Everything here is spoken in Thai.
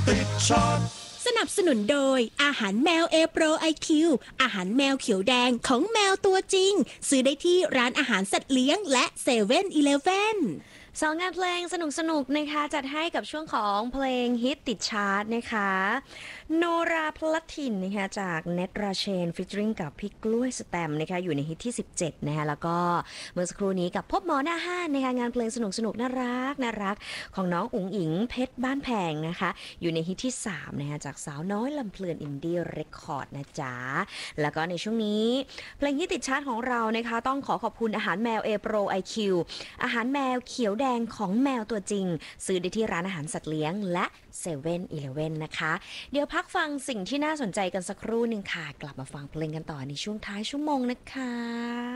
ติดช็อตสนับสนุนโดยอาหารแมว A Pro IQ อาหารแมวเขียวแดงของแมวตัวจริงซื้อได้ที่ร้านอาหารสัตว์เลี้ยงและ7-Eleven สองงานเพลงสนุกๆนะคะจัดให้กับช่วงของเพลงฮิตติดชาร์ตนะคะโนราพลัดถิ่นนะคะจากเนตราเชนฟิชริงกับพี่กล้วยสแตมนะคะอยู่ในฮิตที่17นะคะแล้วก็เมื่อสักครู่นี้กับพบหมอหน้าห้านนะคะงานเพลงสนุกๆน่ารักของน้องอุ๋งอิงเพชรบ้านแพงนะคะอยู่ในฮิตที่3นะคะจากสาวน้อยลำเพลินอินดี้เรคคอร์ดนะจ๊ะแล้วก็ในช่วงนี้เพลงฮิตติดชาร์ตของเรานะคะต้องขอบคุณอาหารแมว A Pro IQ อาหารแมวเขียวแดงของแมวตัวจริงซื้อได้ที่ร้านอาหารสัตว์เลี้ยงและ7-Eleven นะคะเดี๋ยวพักฟังสิ่งที่น่าสนใจกันสักครู่หนึ่งค่ะกลับมาฟังเพลงกันต่อในช่วงท้ายชั่วโมงนะคะ